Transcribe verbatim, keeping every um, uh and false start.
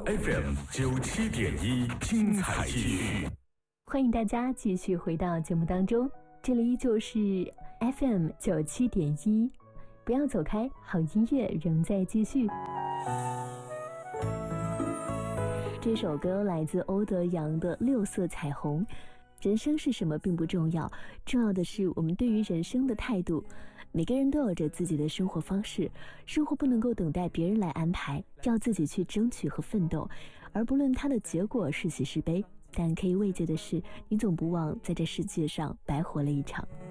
F M 九七点一，精彩继续。 欢迎大家继续回到节目当中，这里依旧是 F M 九七点一，不要走开，好音乐仍在继续。这首歌来自欧德阳的《六色彩虹》。人生是什么并不重要，重要的是我们对于人生的态度。每个人都有着自己的生活方式，生活不能够等待别人来安排，要自己去争取和奋斗，而不论它的结果是喜是悲。但可以慰藉的是，你总不忘在这世界上白活了一场。